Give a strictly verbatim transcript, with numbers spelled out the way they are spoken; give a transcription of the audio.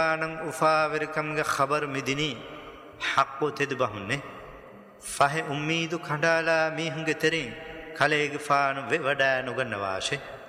ආනං උෆාවරකම්ගේ خبر මිදිනී حقو تدبهنه فه امید کھنڈالا میہنگ ترین کھلے گفان وے وڈا نگن واشه